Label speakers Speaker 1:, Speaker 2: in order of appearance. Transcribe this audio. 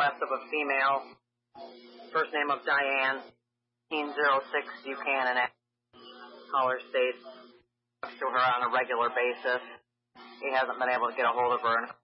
Speaker 1: request of a female, first name of Diane, 1806 Buchanan. Caller states to her on a regular basis. He hasn't been able to get a hold of her.